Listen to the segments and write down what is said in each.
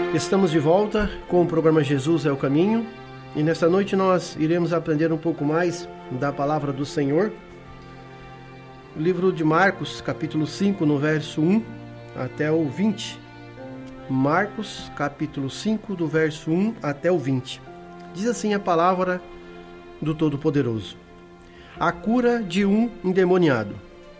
Estamos de volta com o programa Jesus é o Caminho, e nesta noite nós iremos aprender um pouco mais da palavra do Senhor. O livro de Marcos, capítulo 5, no verso 1 até o 20. Marcos, capítulo 5, do verso 1 até o 20. Diz assim a palavra do Todo-Poderoso: a cura de um endemoniado.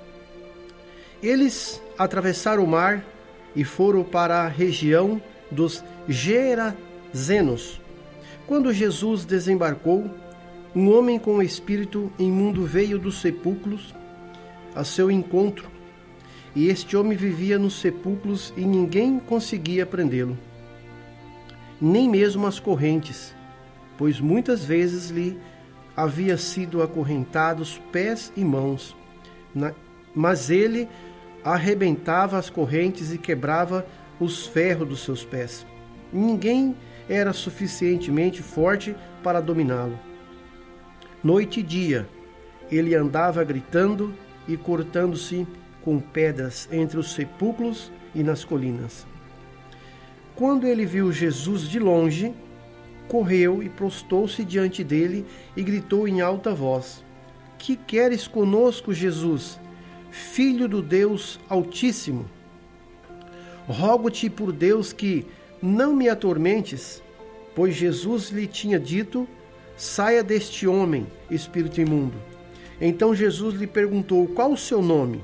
Eles atravessaram o mar e foram para a região dos Gerazenos. Quando Jesus desembarcou, um homem com o espírito imundo veio dos sepulcros a seu encontro, e este homem vivia nos sepulcros e ninguém conseguia prendê-lo, nem mesmo as correntes, pois muitas vezes lhe havia sido acorrentados pés e mãos, mas ele arrebentava as correntes e quebrava os ferros dos seus pés. Ninguém era suficientemente forte para dominá-lo. Noite e dia, ele andava gritando e cortando-se com pedras entre os sepulcros e nas colinas. Quando ele viu Jesus de longe, correu e prostou-se diante dele e gritou em alta voz: Que queres conosco, Jesus, Filho do Deus Altíssimo? Rogo-te por Deus que não me atormentes. Pois Jesus lhe tinha dito: saia deste homem, espírito imundo. Então Jesus lhe perguntou: qual o seu nome?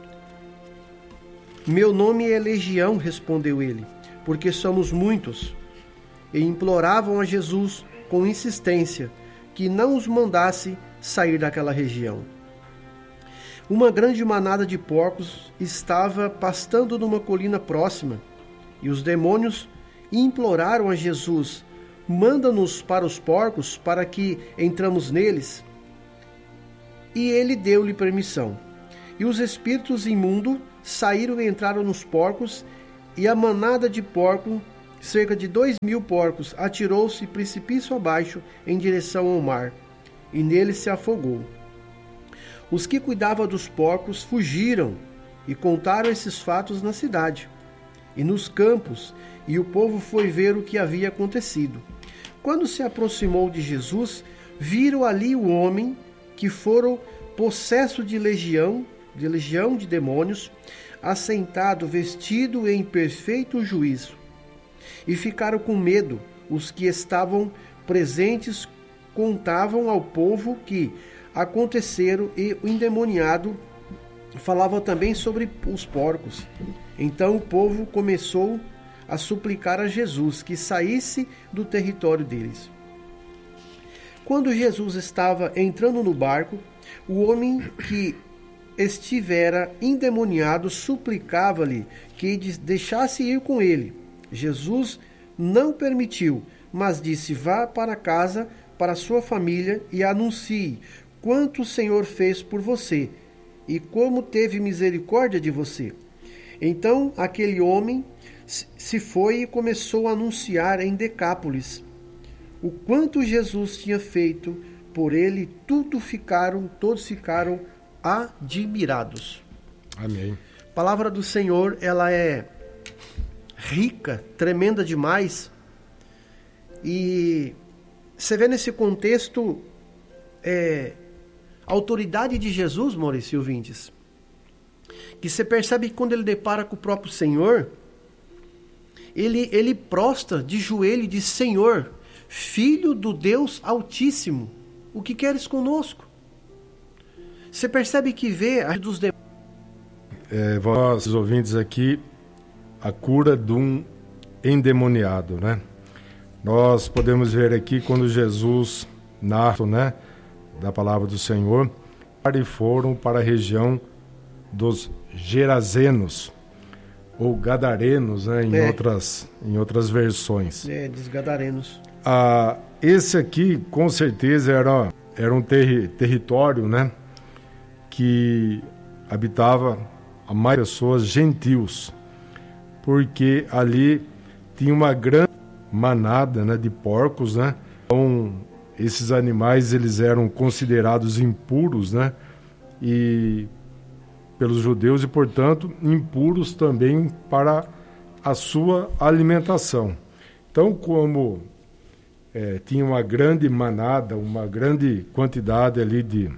Meu nome é Legião, respondeu ele, porque somos muitos. E imploravam a Jesus com insistência que não os mandasse sair daquela região. Uma grande manada de porcos estava pastando numa colina próxima, e os demônios imploraram a Jesus: manda-nos para os porcos, para que entramos neles. E ele deu-lhe permissão. E os espíritos imundos saíram e entraram nos porcos, e a manada de porco, cerca de 2.000 porcos, atirou-se precipício abaixo em direção ao mar, e nele se afogou. Os que cuidavam dos porcos fugiram e contaram esses fatos na cidade e nos campos, e o povo foi ver o que havia acontecido. Quando se aproximou de Jesus, viram ali o homem que fora possesso de legião de demônios, assentado, vestido em perfeito juízo. E ficaram com medo. Os que estavam presentes contavam ao povo que aconteceram, e o endemoniado falava também sobre os porcos. Então o povo começou a suplicar a Jesus que saísse do território deles. Quando Jesus estava entrando no barco, o homem que estivera endemoniado suplicava-lhe que deixasse ir com ele. Jesus não permitiu, mas disse: vá para casa, para sua família, e anuncie quanto o Senhor fez por você e como teve misericórdia de você. Então aquele homem se foi e começou a anunciar em Decápolis o quanto Jesus tinha feito por ele. Todos ficaram admirados. Amém. A palavra do Senhor, ela é rica, tremenda demais. E você vê nesse contexto a autoridade de Jesus, Maurício Vintes, que você percebe que quando ele depara com o próprio Senhor, ele prostra de joelho e diz: Senhor, Filho do Deus Altíssimo, o que queres conosco? Você percebe que vê a dos demônios. Vossos ouvintes aqui, a cura de um endemoniado, né? Nós podemos ver aqui quando Jesus narra, né, da palavra do Senhor, e foram para a região dos Gerazenos, ou Gadarenos, né, em outras versões. Dos Gadarenos. Esse aqui, com certeza, era um território, né, que habitava a maioria das pessoas gentios, porque ali tinha uma grande manada, né, de porcos, né? Então, esses animais eles eram considerados impuros, né? E pelos judeus e, portanto, impuros também para a sua alimentação. Então, como tinha uma grande manada, uma grande quantidade ali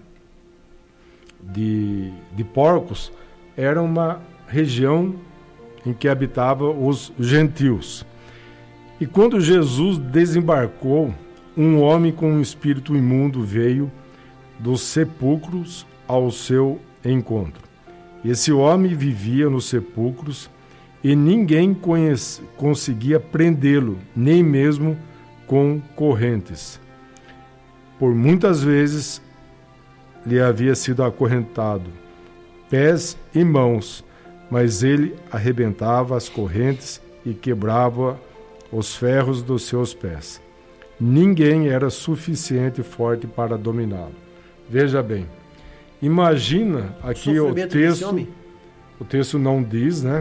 de porcos, era uma região em que habitavam os gentios. E quando Jesus desembarcou, um homem com um espírito imundo veio dos sepulcros ao seu encontro. Esse homem vivia nos sepulcros e ninguém conseguia prendê-lo, nem mesmo com correntes. Por muitas vezes lhe havia sido acorrentado pés e mãos, mas ele arrebentava as correntes e quebrava os ferros dos seus pés. Ninguém era suficiente forte para dominá-lo. Veja bem, imagina aqui o texto não diz, né?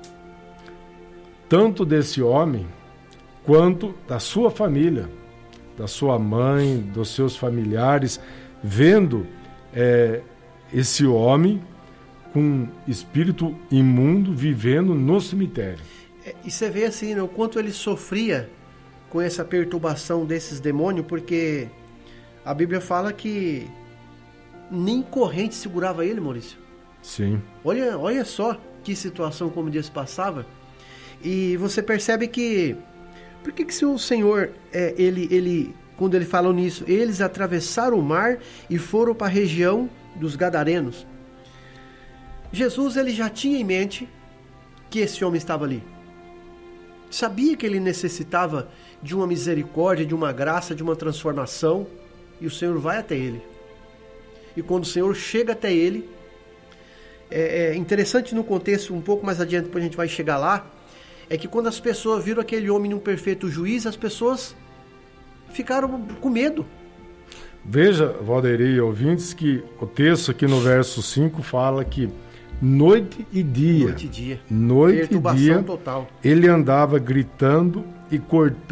Tanto desse homem quanto da sua família, da sua mãe, dos seus familiares, vendo esse homem com espírito imundo vivendo no cemitério. E você vê assim, né, o quanto ele sofria com essa perturbação desses demônios, porque a Bíblia fala que nem corrente segurava ele, Maurício. Sim. Olha só que situação, como Deus passava. E você percebe que... Por que se o Senhor, quando ele falou nisso, eles atravessaram o mar e foram para a região dos Gadarenos? Jesus, ele já tinha em mente que esse homem estava ali. Sabia que ele necessitava de uma misericórdia, de uma graça, de uma transformação, e o Senhor vai até ele. E quando o Senhor chega até ele, é interessante no contexto, um pouco mais adiante, depois a gente vai chegar lá, é que quando as pessoas viram aquele homem num perfeito juiz, as pessoas ficaram com medo. Veja, Valderi e ouvintes, que o texto aqui no verso 5 fala que noite e dia, perturbação total. ele andava gritando e cortando